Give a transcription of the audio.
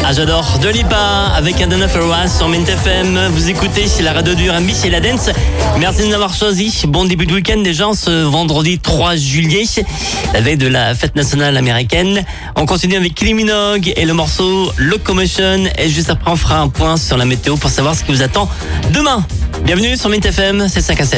Ah, j'adore. Dua Lipa avec Adana Ferraz sur Mint FM. Vous écoutez, c'est la radio du R&B, c'est la dance. Merci de nous avoir choisi. Bon début de week-end déjà, ce vendredi 3 juillet, la veille de la fête nationale américaine. On continue avec Kylie Minogue et le morceau Locomotion. Et juste après, on fera un point sur la météo pour savoir ce qui vous attend demain. Bienvenue sur Mint FM, c'est 5 à 7.